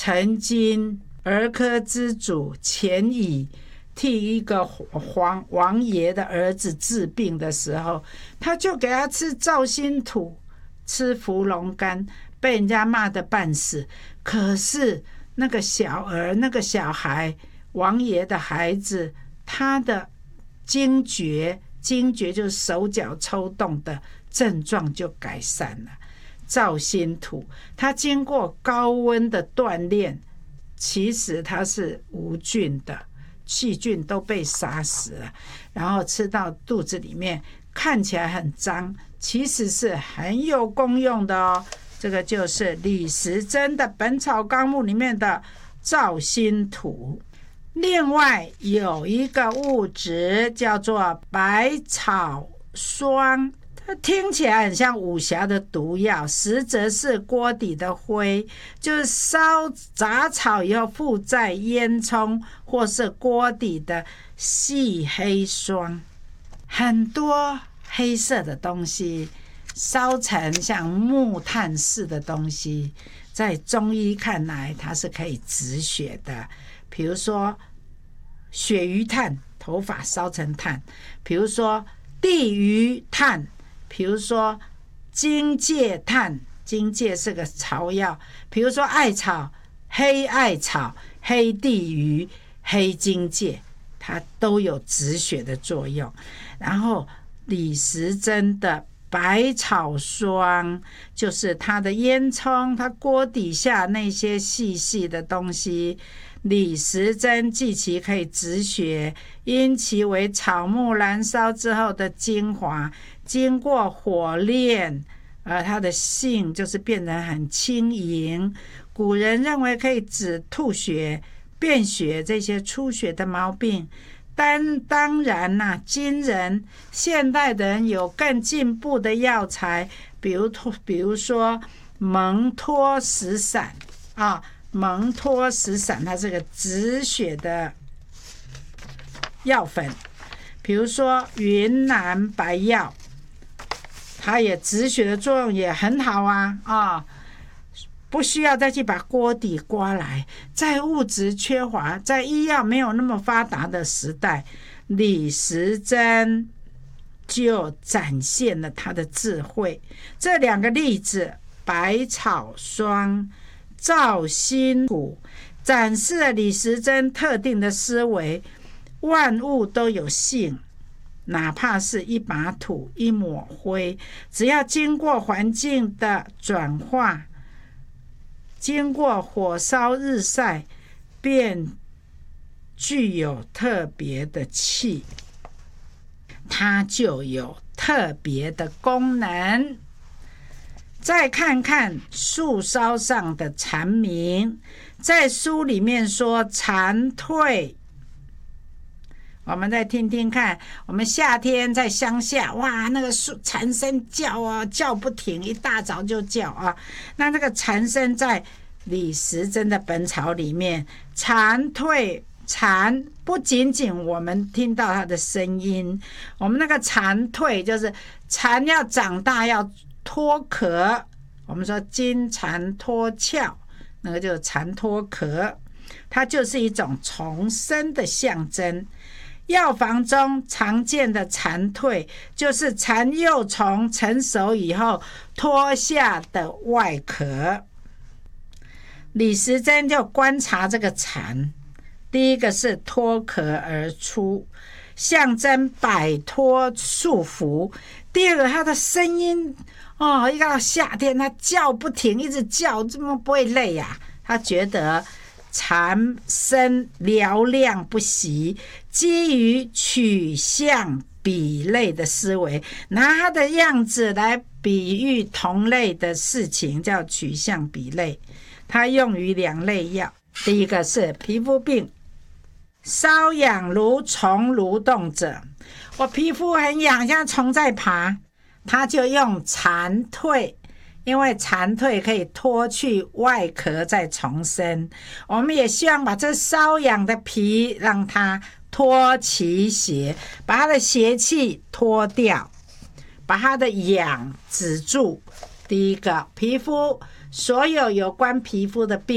曾经儿科之主钱乙替一个王爷的儿子治病的时候，他就给他吃赵心土，吃伏龙干，被人家骂得半死。可是那个小孩，王爷的孩子，他的惊厥就是手脚抽动的症状就改善了。赵心土他经过高温的锻炼，其实它是无菌的，细菌都被杀死了，然后吃到肚子里面看起来很脏，其实是很有功用的哦。这个就是李时珍的《本草纲目》里面的赵心土。另外有一个物质叫做百草霜，它听起来很像武侠的毒药，实则是锅底的灰，就是烧杂草以后附在烟囱或是锅底的细黑霜。很多黑色的东西烧成像木炭似的东西，在中医看来它是可以止血的，比如说鳕鱼炭，头发烧成炭，比如说地榆炭，比如说荆芥炭，荆芥是个草药，比如说艾草，黑艾草、黑地榆、黑荆芥，它都有止血的作用。然后李时珍的百草霜，就是它的烟囱，它锅底下那些细细的东西，李时珍记其可以止血，因其为草木燃烧之后的精华，经过火炼，它的性就是变得很轻盈。古人认为可以止吐血、便血这些出血的毛病。当然啦，今人现代人有更进步的药材，比如说蒙脱石散啊，蒙脱石散它是个止血的药粉，比如说云南白药，它也止血的作用也很好啊。不需要再去把锅底刮来。在物质缺乏，在医药没有那么发达的时代，李时珍就展现了他的智慧。这两个例子，百草霜、赵心土，展示了李时珍特定的思维。万物都有性，哪怕是一把土、一抹灰，只要经过环境的转化，经过火烧日晒，便具有特别的气，它就有特别的功能。再看看树梢上的蝉鸣，在书里面说蝉蜕，我们再听听看。我们夏天在乡下，哇，那个蝉声叫啊，叫不停，一大早就叫啊。那这个蝉声在李时珍的本草里面，蝉蜕，蝉不仅仅我们听到它的声音，我们那个蝉蜕就是蝉要长大要脱壳，我们说金蝉脱壳，那个就是蝉脱壳，它就是一种重生的象征。药房中常见的蝉蜕，就是蝉幼虫成熟以后脱下的外壳。李时珍就观察这个蝉，第一个是脱壳而出，象征摆脱束缚。第二个，它的声音一到夏天它叫不停，一直叫，怎么不会累呀？他觉得蝉声嘹亮不息，基于取象比类的思维，拿它的样子来比喻同类的事情，叫取象比类。它用于两类药，第一个是皮肤病，瘙痒如虫蠕动者，我皮肤很痒，像虫在爬，它就用蝉蜕，因为蝉蜕可以脱去外壳再重生。我们也希望把这瘙痒的皮让它脱其邪，把它的邪气脱掉，把它的痒止住。第一个，皮肤所有关皮肤的病